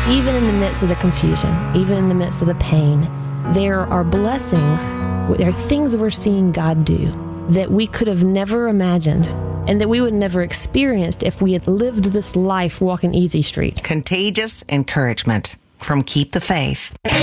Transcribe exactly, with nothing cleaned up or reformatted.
Even in the midst of the confusion, even in the midst of the pain, there are blessings, there are things we're seeing God do that we could have never imagined and that we would never experienced if we had lived this life walking easy street. Contagious encouragement from Keep the Faith.